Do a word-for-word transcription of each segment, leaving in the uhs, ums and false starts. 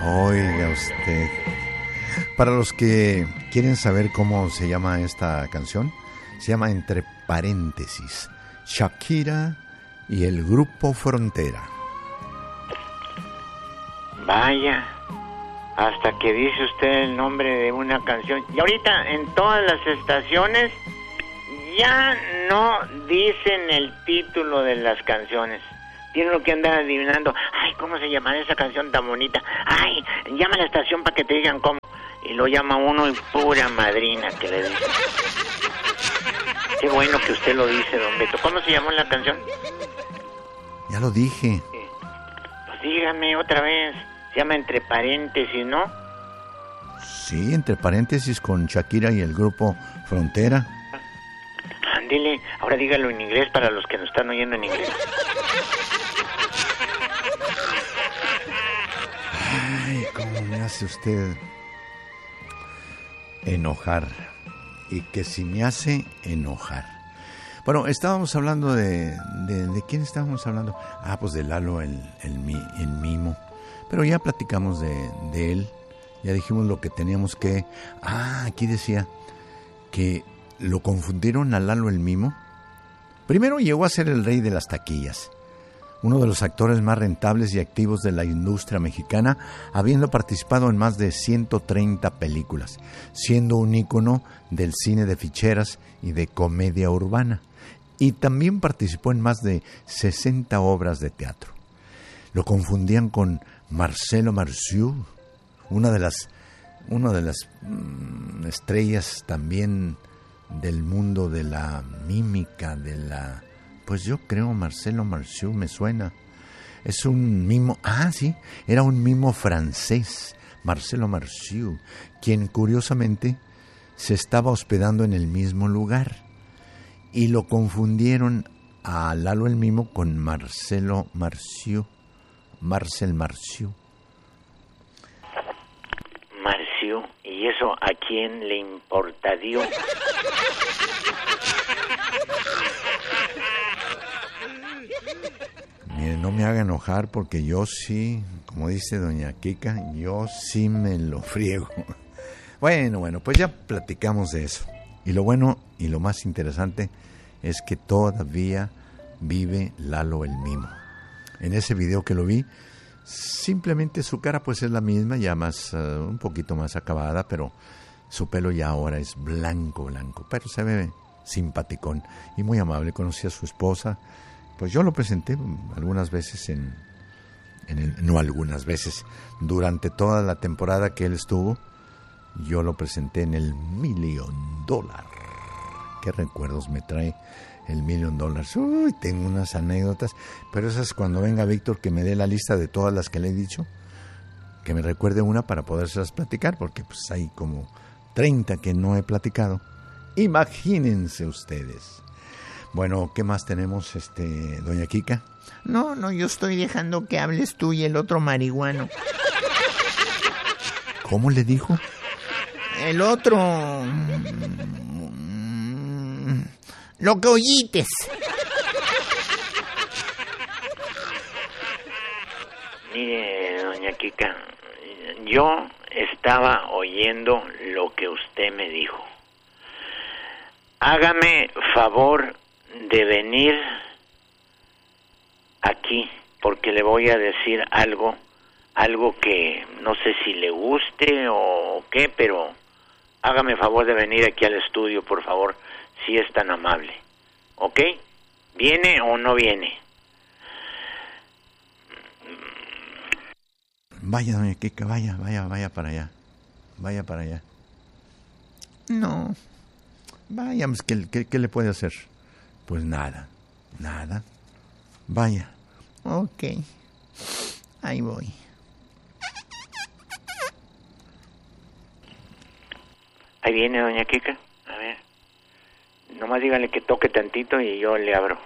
Oiga usted. Para los que quieren saber cómo se llama esta canción, se llama Entre Paréntesis, Shakira y el Grupo Frontera. Vaya, hasta que dice usted el nombre de una canción. Y ahorita en todas las estaciones ya no dicen el título de las canciones. Tienen lo que andar adivinando. Ay, ¿cómo se llamará esa canción tan bonita? Ay, llama a la estación para que te digan cómo. Y lo llama uno y pura madrina que le dice. Qué bueno que usted lo dice, don Beto. ¿Cómo se llamó la canción? Ya lo dije. Pues dígame otra vez. Se llama Entre Paréntesis, ¿no? Sí, Entre Paréntesis con Shakira y el Grupo Frontera. Ándele, ahora dígalo en inglés para los que nos están oyendo en inglés. Ay, cómo me hace usted enojar. Y que si me hace enojar. Bueno, estábamos hablando de... ¿De, de quién estábamos hablando? Ah, pues de Lalo, el, el, el mimo. Pero ya platicamos de, de él. Ya dijimos lo que teníamos que... Ah, aquí decía que lo confundieron a Lalo el mimo. Primero llegó a ser el rey de las taquillas, uno de los actores más rentables y activos de la industria mexicana, habiendo participado en más de ciento treinta películas, siendo un ícono del cine de ficheras y de comedia urbana. Y también participó en más de sesenta obras de teatro. Lo confundían con Marcelo Marceau, una de las, una de las mm, estrellas también del mundo de la mímica, de la... Pues yo creo Marcelo Marceau, me suena. Es un mimo... Ah, sí, era un mimo francés, Marcelo Marceau, quien curiosamente se estaba hospedando en el mismo lugar. Y lo confundieron a Lalo el mimo con Marcelo Marceau, Marcel Marceau. Marceau, ¿y eso a quién le importa, Dios? Mire, no me haga enojar porque yo sí, como dice doña Kika, yo sí me lo friego. Bueno, bueno, pues ya platicamos de eso. Y lo bueno y lo más interesante es que todavía vive Lalo el mimo. En ese video que lo vi, simplemente su cara pues es la misma, ya más, uh, un poquito más acabada, pero su pelo ya ahora es blanco, blanco, pero se ve simpaticón y muy amable. Conocí a su esposa, pues yo lo presenté algunas veces en, en el, no algunas veces, durante toda la temporada que él estuvo, yo lo presenté en el Million Dollar. Qué recuerdos me trae el Million Dollars. Uy, tengo unas anécdotas, pero esas cuando venga Víctor que me dé la lista de todas las que le he dicho, que me recuerde una para podérselas platicar, porque pues hay como treinta que no he platicado. Imagínense ustedes. Bueno, ¿qué más tenemos, este, doña Kika? No, no, yo estoy dejando que hables tú y el otro marihuano. ¿Cómo le dijo? El otro... Lo que oyites. Mire, doña Kika, yo estaba oyendo lo que usted me dijo. Hágame favor de venir aquí, porque le voy a decir algo, algo que no sé si le guste o qué, pero hágame favor de venir aquí al estudio, por favor, si es tan amable. ¿Ok? ¿Viene o no viene? Vaya, doña Kika, vaya, vaya, vaya para allá. Vaya para allá. No. Vaya, pues, ¿qué, qué, qué le puede hacer? Pues nada, nada. Vaya. Ok. Ahí voy. Ahí viene doña Kika. A ver. Nomás díganle que toque tantito y yo le abro.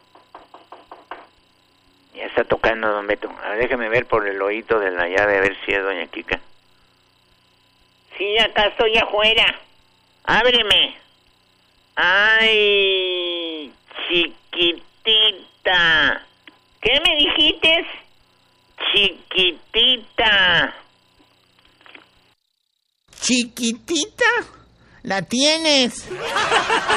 Ya está tocando, don Beto. A ver, déjeme ver por el oído de la llave a ver si es doña Kika. Sí, acá estoy afuera. Ábreme. Ay, chiquitita. ¿Qué me dijiste? Chiquitita. Chiquitita, la tienes.